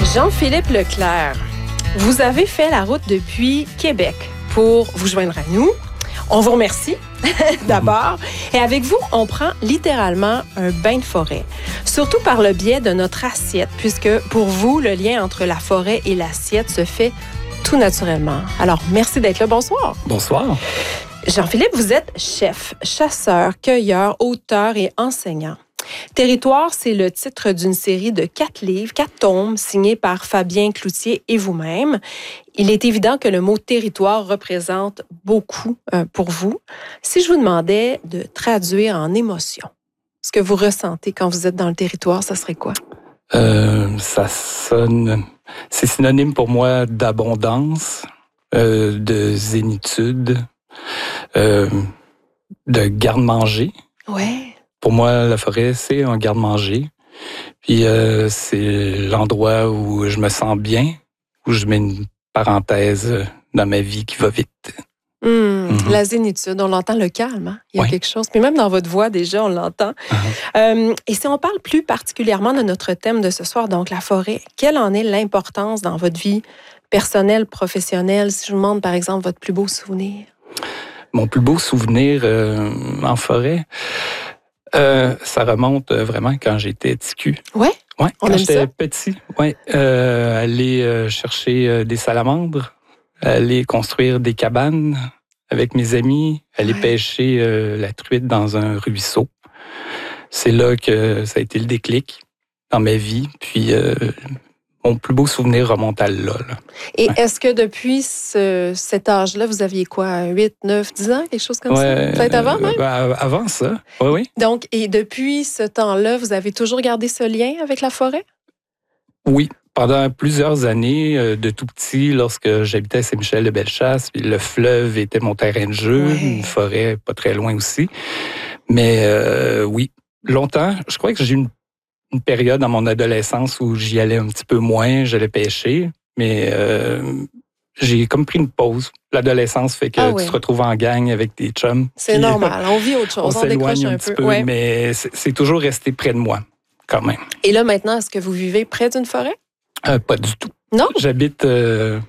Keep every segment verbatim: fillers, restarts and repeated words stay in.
Jean-Philippe Leclerc, vous avez fait la route depuis Québec pour vous joindre à nous. On vous remercie d'abord. Et avec vous, on prend littéralement un bain de forêt, surtout par le biais de notre assiette, puisque pour vous, le lien entre la forêt et l'assiette se fait tout naturellement. Alors, merci d'être là. Bonsoir. Bonsoir. Jean-Philippe, vous êtes chef, chasseur, cueilleur, auteur et enseignant. Territoire, c'est le titre d'une série de quatre livres, quatre tomes, signés par Fabien Cloutier et vous-même. Il est évident que le mot territoire représente beaucoup euh, pour vous. Si je vous demandais de traduire en émotion ce que vous ressentez quand vous êtes dans le territoire, ça serait quoi? Euh, ça sonne... C'est synonyme pour moi d'abondance, euh, de zénitude, euh, de garde-manger. Ouais. Pour moi, la forêt, c'est un garde-manger. Puis euh, c'est l'endroit où je me sens bien, où je mets une parenthèse dans ma vie qui va vite. Mmh, mm-hmm. La zénitude, on l'entend, le calme. Hein? Il y a ouais. quelque chose. Puis même dans votre voix, déjà, on l'entend. Uh-huh. Euh, et si on parle plus particulièrement de notre thème de ce soir, donc la forêt, quelle en est l'importance dans votre vie personnelle, professionnelle? Si je vous demande, par exemple, votre plus beau souvenir. Mon plus beau souvenir euh, en forêt... Euh, ça remonte vraiment quand j'étais ticu. Ouais? Ouais, on quand aime j'étais ça. petit. Ouais, euh, aller euh, chercher euh, des salamandres, aller construire des cabanes avec mes amis, aller ouais. pêcher euh, la truite dans un ruisseau. C'est là que ça a été le déclic dans ma vie. Puis euh, mon plus beau souvenir remonte à là. là. Et ouais. est-ce que depuis ce, cet âge-là, vous aviez quoi, huit, neuf, dix ans, quelque chose comme ouais, ça? Peut-être avant même? Euh, avant ça, oui, oui. Donc, et depuis ce temps-là, vous avez toujours gardé ce lien avec la forêt? Oui, pendant plusieurs années, euh, de tout petit, lorsque j'habitais à Saint-Michel-de-Bellechasse, le fleuve était mon terrain de jeu, ouais. une forêt pas très loin aussi. Mais euh, oui, longtemps, je crois que j'ai eu une une période dans mon adolescence où j'y allais un petit peu moins, j'allais pêcher, mais euh, j'ai comme pris une pause. L'adolescence fait que ah tu oui. te retrouves en gang avec tes chums. C'est normal, on vit autre chose, on, on s'éloigne décroche un, un petit peu. peu, ouais. mais c'est, c'est toujours resté près de moi, quand même. Et là, maintenant, est-ce que vous vivez près d'une forêt? Euh, pas du tout. Non? J'habite euh,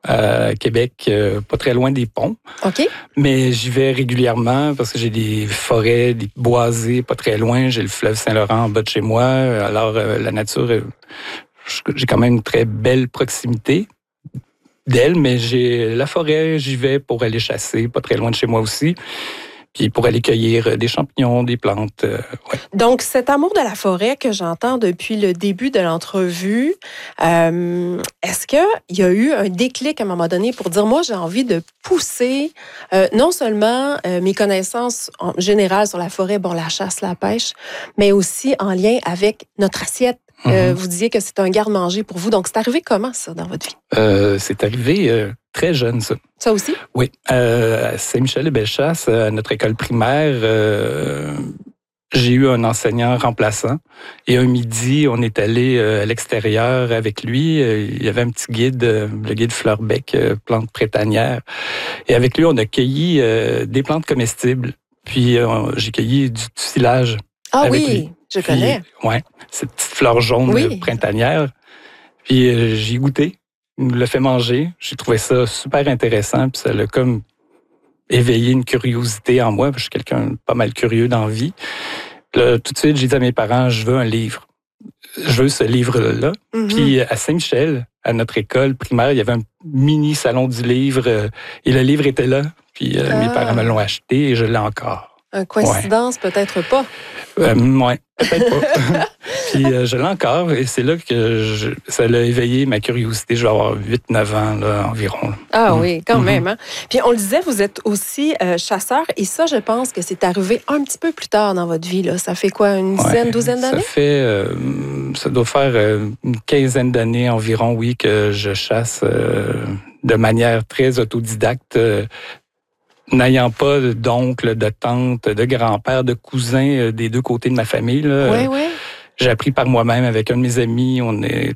à Québec, euh, pas très loin des ponts. OK. Mais j'y vais régulièrement parce que j'ai des forêts, des boisés pas très loin. J'ai le fleuve Saint-Laurent en bas de chez moi. Alors, euh, la nature, euh, j'ai quand même une très belle proximité d'elle, mais j'ai la forêt, j'y vais pour aller chasser, pas très loin de chez moi aussi. Puis pour aller cueillir des champignons, des plantes. Euh, ouais. Donc, cet amour de la forêt que j'entends depuis le début de l'entrevue, euh, est-ce qu'il y a eu un déclic à un moment donné pour dire, moi, j'ai envie de pousser euh, non seulement euh, mes connaissances en général sur la forêt, bon, la chasse, la pêche, mais aussi en lien avec notre assiette. Mm-hmm. Euh, vous disiez que c'est un garde-manger pour vous. Donc, c'est arrivé comment, ça, dans votre vie? Euh, c'est arrivé euh, très jeune, ça. Ça aussi? Oui. Euh, à Saint-Michel-de-Bellechasse, à notre école primaire, euh, j'ai eu un enseignant remplaçant. Et un midi, on est allé euh, à l'extérieur avec lui. Euh, il y avait un petit guide, euh, le guide Fleurbec, euh, plantes printanières. Et avec lui, on a cueilli euh, des plantes comestibles. Puis, euh, j'ai cueilli du silage. Ah avec oui, lui. je Puis, connais. Oui, cette petite fleur jaune oui. printanière. Puis, euh, j'ai goûté. Il nous l'a fait manger. J'ai trouvé ça super intéressant. Puis ça l'a comme éveillé une curiosité en moi. Je suis quelqu'un de pas mal curieux dans la vie. Puis là, tout de suite, j'ai dit à mes parents, je veux un livre. Je veux ce livre-là. Mm-hmm. Puis à Saint-Michel, à notre école primaire, il y avait un mini salon du livre. Et le livre était là. Puis euh, ah. mes parents me l'ont acheté et je l'ai encore. Une coïncidence, ouais. peut-être pas. Euh, oui, peut-être pas. Puis euh, je l'ai encore et c'est là que je, ça l'a éveillé ma curiosité. Je vais avoir huit neuf ans là, environ. Ah mmh. oui, quand mmh. même. Hein? Puis on le disait, vous êtes aussi euh, chasseur et ça, je pense que c'est arrivé un petit peu plus tard dans votre vie. Là. Ça fait quoi, une dizaine, ouais, douzaine d'années? Ça fait, euh, ça doit faire euh, une quinzaine d'années environ, oui, que je chasse euh, de manière très autodidacte. Euh, N'ayant pas d'oncle, de tante, de grand-père, de cousin des deux côtés de ma famille. Là, oui, oui. J'ai appris par moi-même avec un de mes amis. On est